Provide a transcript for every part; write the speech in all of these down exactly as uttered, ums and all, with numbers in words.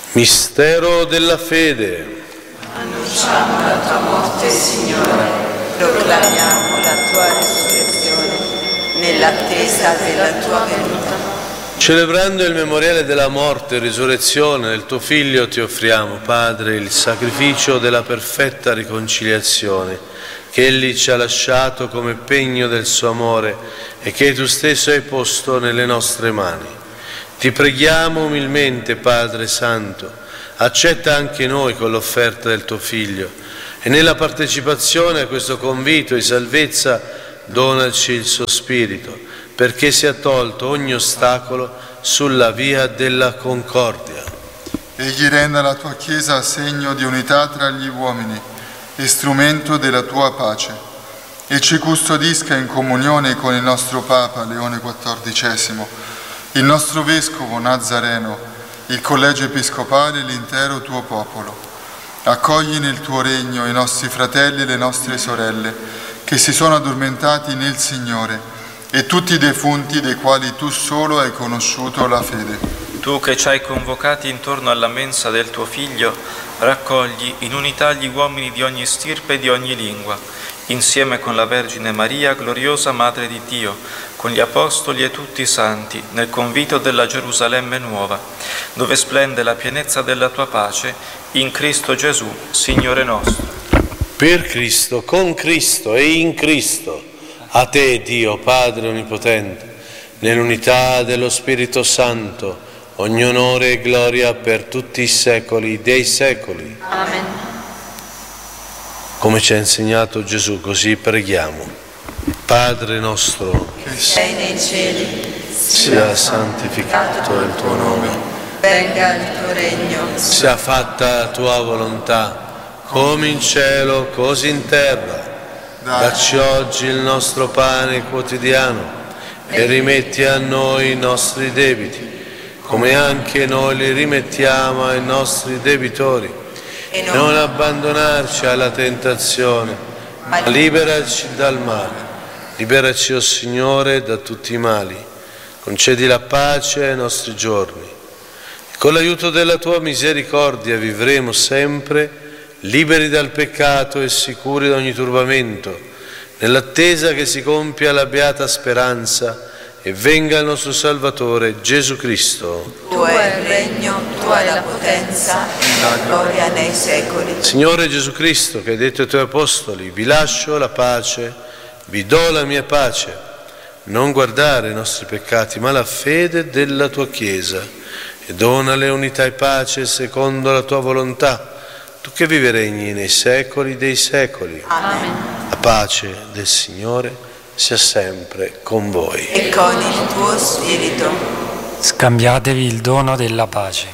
Mistero della fede. Annunciamo la tua morte, Signore, proclamiamo la tua risurrezione nell'attesa della tua venuta. Celebrando il memoriale della morte e risurrezione del tuo Figlio, ti offriamo, Padre, il sacrificio della perfetta riconciliazione che Egli ci ha lasciato come pegno del suo amore e che tu stesso hai posto nelle nostre mani. Ti preghiamo umilmente, Padre Santo, accetta anche noi con l'offerta del tuo Figlio e nella partecipazione a questo convito di salvezza donaci il suo Spirito, perché sia tolto ogni ostacolo sulla via della concordia. Egli renda la tua Chiesa segno di unità tra gli uomini e strumento della tua pace, e ci custodisca in comunione con il nostro Papa Leone quattordicesimo, il nostro Vescovo Nazareno, il Collegio Episcopale e l'intero tuo popolo. Accogli nel tuo regno i nostri fratelli e le nostre sorelle che si sono addormentati nel Signore e tutti i defunti dei quali tu solo hai conosciuto la fede. Tu che ci hai convocati intorno alla mensa del tuo Figlio, raccogli in unità gli uomini di ogni stirpe e di ogni lingua, insieme con la Vergine Maria, gloriosa Madre di Dio, con gli Apostoli e tutti i Santi, nel convito della Gerusalemme nuova, dove splende la pienezza della tua pace, in Cristo Gesù, Signore nostro. Per Cristo, con Cristo e in Cristo, a te, Dio Padre Onnipotente, nell'unità dello Spirito Santo, ogni onore e gloria per tutti i secoli dei secoli. Amen. Come ci ha insegnato Gesù, così preghiamo. Padre nostro, che sei nei cieli, sia santificato il tuo nome, venga il tuo regno, sia fatta la tua volontà, come in cielo, così in terra. Dacci oggi il nostro pane quotidiano e rimetti a noi i nostri debiti, come anche noi li rimettiamo ai nostri debitori. E non abbandonarci alla tentazione, ma liberaci dal male. Liberaci, o Signore, da tutti i mali. Concedi la pace ai nostri giorni. E con l'aiuto della tua misericordia vivremo sempre liberi dal peccato e sicuri da ogni turbamento, nell'attesa che si compia la beata speranza e venga il nostro Salvatore Gesù Cristo. Tuo è il regno, tua è la potenza e la gloria nei secoli. Signore Gesù Cristo, che hai detto ai tuoi apostoli, vi lascio la pace, vi do la mia pace. Non guardare i nostri peccati, ma la fede della tua Chiesa, e donale unità e pace secondo la tua volontà, tu che vivi e regni nei secoli dei secoli. Amen. La pace del Signore sia sempre con voi. E con il tuo spirito. Scambiatevi il dono della pace.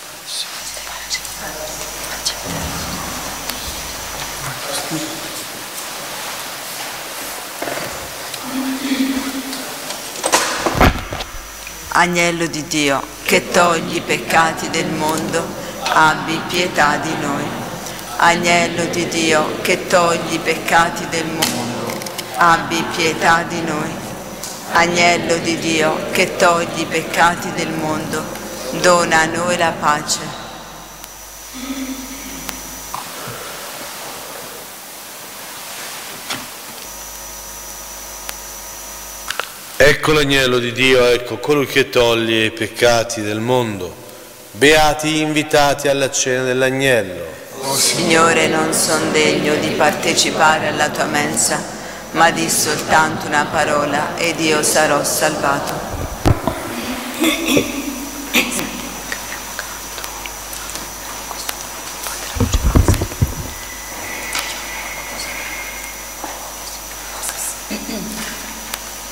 Agnello di Dio, che togli i peccati del mondo, abbi pietà di noi. Agnello di Dio, che togli i peccati del mondo, abbi pietà di noi. Agnello di Dio, che togli i peccati del mondo, dona a noi la pace. Ecco l'agnello di Dio, ecco colui che toglie i peccati del mondo. Beati gli invitati alla cena dell'agnello. Oh Signore, non son degno di partecipare alla tua mensa, ma di soltanto una parola ed io sarò salvato.